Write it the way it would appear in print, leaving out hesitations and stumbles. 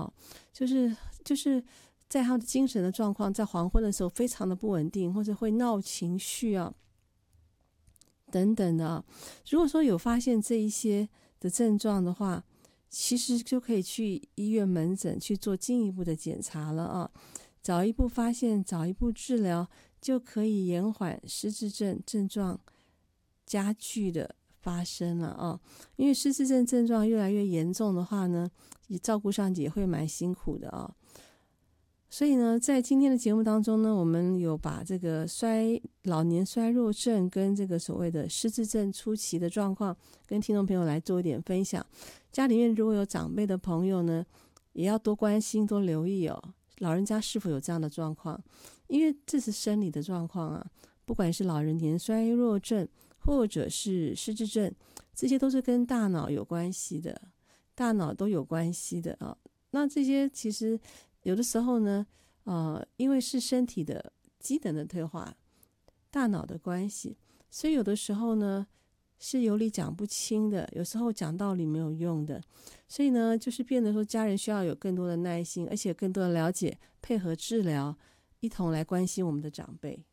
就是在他的精神的状况在黄昏的时候非常的不稳定，或者会闹情绪等等的如果说有发现这一些的症状的话，其实就可以去医院门诊去做进一步的检查了早一步发现，早一步治疗，就可以延缓失智症症状加剧的发生了因为失智症症状越来越严重的话呢，照顾上也会蛮辛苦的所以呢，在今天的节目当中呢，我们有把这个老年衰弱症跟这个所谓的失智症初期的状况跟听众朋友来做一点分享。家里面如果有长辈的朋友呢，也要多关心多留意老人家是否有这样的状况，因为这是生理的状况不管是老人年衰弱症或者是失智症，这些都是跟大脑有关系的，大脑都有关系的那这些其实有的时候呢因为是身体的机能的退化，大脑的关系，所以有的时候呢是有理讲不清的，有时候讲道理没有用的，所以呢就是变得说家人需要有更多的耐心，而且更多的了解，配合治疗，一同来关心我们的长辈。